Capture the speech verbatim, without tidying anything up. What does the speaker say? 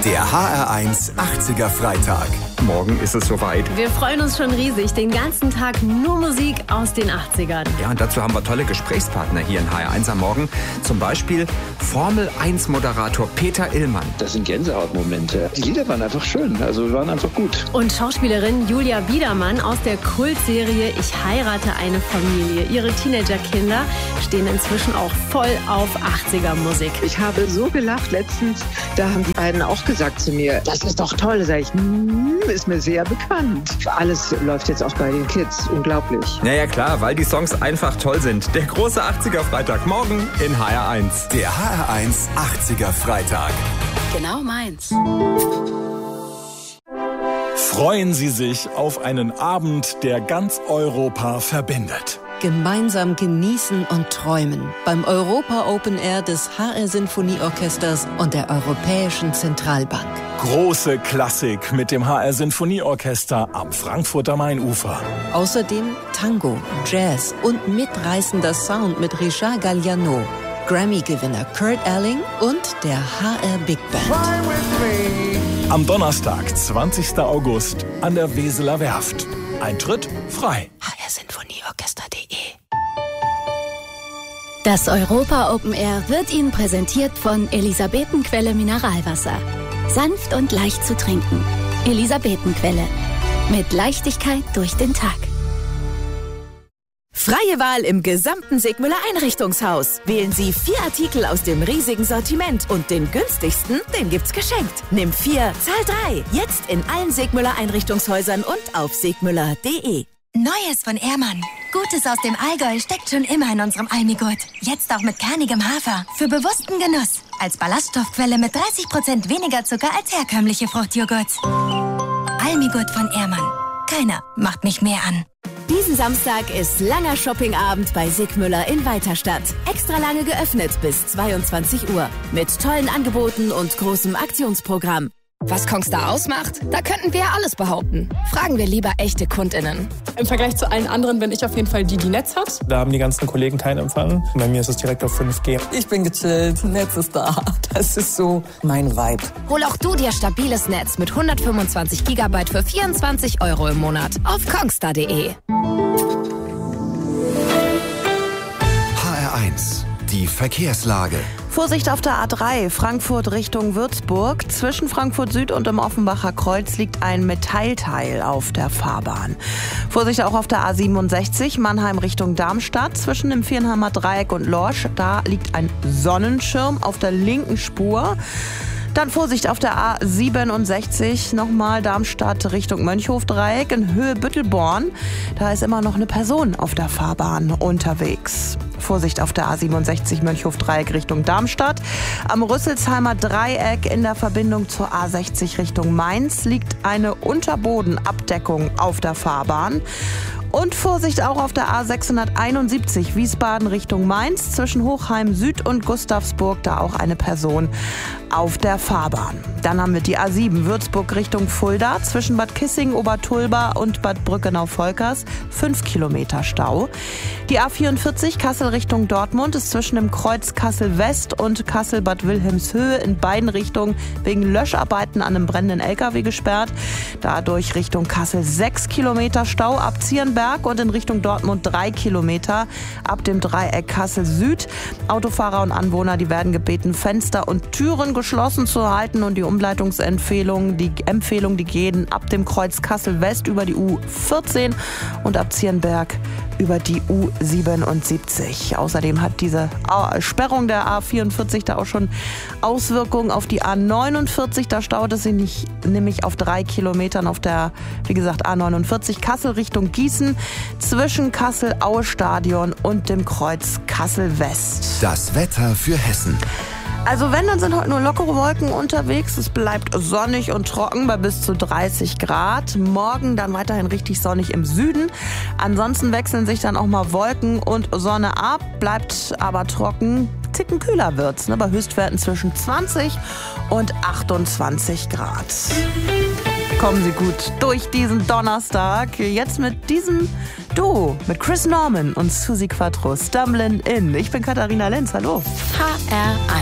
Der H R eins achtziger Freitag. Morgen ist es soweit. Wir freuen uns schon riesig. Den ganzen Tag nur Musik aus den achtzigern. Ja, und dazu haben wir tolle Gesprächspartner hier in H R eins am Morgen. Zum Beispiel Formel eins Moderator Peter Illmann. Das sind Gänsehautmomente. Die Lieder waren einfach schön, also waren einfach gut. Und Schauspielerin Julia Biedermann aus der Kultserie Ich heirate eine Familie. Ihre Teenagerkinder stehen inzwischen auch voll auf achtziger-Musik. Ich habe so gelacht letztens, da haben die beiden auch gesagt zu mir, das ist doch toll. Sag ich, hm, ist mir sehr bekannt. Alles läuft jetzt auch bei den Kids. Unglaublich. Naja klar, weil die Songs einfach toll sind. Der große achtziger Freitag morgen in H R eins. Der H R eins achtziger Freitag. Genau meins. Freuen Sie sich auf einen Abend, der ganz Europa verbindet. Gemeinsam genießen und träumen beim Europa Open Air des H R Sinfonieorchesters und der Europäischen Zentralbank. Große Klassik mit dem H R Sinfonieorchester am Frankfurter Mainufer. Außerdem Tango, Jazz und mitreißender Sound mit Richard Galliano, Grammy-Gewinner Kurt Elling und der H R Big Band. Am Donnerstag, zwanzigster August, an der Weseler Werft. Eintritt frei. H R Sinfonieorchester punkt de. Das Europa Open Air wird Ihnen präsentiert von Elisabetenquelle Mineralwasser. Sanft und leicht zu trinken. Elisabetenquelle. Mit Leichtigkeit durch den Tag. Freie Wahl im gesamten Sigmüller Einrichtungshaus. Wählen Sie vier Artikel aus dem riesigen Sortiment und den günstigsten, den gibt's geschenkt. Nimm vier, zahl drei. Jetzt in allen Sigmüller Einrichtungshäusern und auf sigmüller punkt de. Neues von Ehrmann. Gutes aus dem Allgäu steckt schon immer in unserem Almigurt. Jetzt auch mit kernigem Hafer. Für bewussten Genuss. Als Ballaststoffquelle mit dreißig Prozent weniger Zucker als herkömmliche Fruchtjoghurts. Almigurt von Ehrmann. Keiner macht mich mehr an. Diesen Samstag ist langer Shoppingabend bei Sigmüller in Weiterstadt. Extra lange geöffnet bis zweiundzwanzig Uhr. Mit tollen Angeboten und großem Aktionsprogramm. Was Kongstar ausmacht? Da könnten wir ja alles behaupten. Fragen wir lieber echte KundInnen. Im Vergleich zu allen anderen bin ich auf jeden Fall die, die Netz hat. Da haben die ganzen Kollegen keinen Empfang. Bei mir ist es direkt auf fünf G. Ich bin gechillt, Netz ist da. Das ist so mein Vibe. Hol auch du dir stabiles Netz mit hundertfünfundzwanzig Gigabyte für vierundzwanzig Euro im Monat auf kongstar punkt de. H R eins. Die Verkehrslage. Vorsicht auf der A drei, Frankfurt Richtung Würzburg. Zwischen Frankfurt Süd und dem Offenbacher Kreuz liegt ein Metallteil auf der Fahrbahn. Vorsicht auch auf der A siebenundsechzig, Mannheim Richtung Darmstadt. Zwischen dem Viernheimer Dreieck und Lorsch, da liegt ein Sonnenschirm auf der linken Spur. Dann Vorsicht auf der A siebenundsechzig, nochmal Darmstadt Richtung Mönchhof-Dreieck in Höhe Büttelborn. Da ist immer noch eine Person auf der Fahrbahn unterwegs. Vorsicht auf der A siebenundsechzig Mönchhof-Dreieck Richtung Darmstadt. Am Rüsselsheimer Dreieck in der Verbindung zur A sechzig Richtung Mainz liegt eine Unterbodenabdeckung auf der Fahrbahn. Und Vorsicht auch auf der A sechshunderteinundsiebzig Wiesbaden Richtung Mainz, zwischen Hochheim Süd und Gustavsburg, da auch eine Person auf der Fahrbahn. Dann haben wir die A sieben Würzburg Richtung Fulda, zwischen Bad Kissingen, Obertulba und Bad Brückenau-Volkers, fünf Kilometer Stau. Die A vierundvierzig Kassel Richtung Dortmund ist zwischen dem Kreuz Kassel West und Kassel Bad Wilhelmshöhe in beiden Richtungen wegen Löscharbeiten an einem brennenden L K W gesperrt. Dadurch Richtung Kassel sechs Kilometer Stau, ab Zierenberg und in Richtung Dortmund drei Kilometer ab dem Dreieck Kassel Süd. Autofahrer und Anwohner, die werden gebeten, Fenster und Türen geschlossen zu halten, und die Umleitungsempfehlung, die Empfehlung, die gehen ab dem Kreuz Kassel West über die U vierzehn und ab Zierenberg über die U siebenundsiebzig. Außerdem hat diese Sperrung der A vierundvierzig da auch schon Auswirkungen auf die A neunundvierzig. Da staut es sich nicht, nämlich auf drei Kilometern auf der, wie gesagt, A neunundvierzig Kassel Richtung Gießen zwischen Kassel-Aue-Stadion und dem Kreuz Kassel West. Das Wetter für Hessen. Also wenn, dann sind heute nur lockere Wolken unterwegs. Es bleibt sonnig und trocken bei bis zu dreißig Grad. Morgen dann weiterhin richtig sonnig im Süden. Ansonsten wechseln sich dann auch mal Wolken und Sonne ab. Bleibt aber trocken. Ticken kühler wird's, ne? Bei Höchstwerten zwischen zwanzig und achtundzwanzig Grad. Kommen Sie gut durch diesen Donnerstag. Jetzt mit diesem Duo, mit Chris Norman und Susi Quattro, Stumbling In. Ich bin Katharina Lenz. Hallo. H R eins.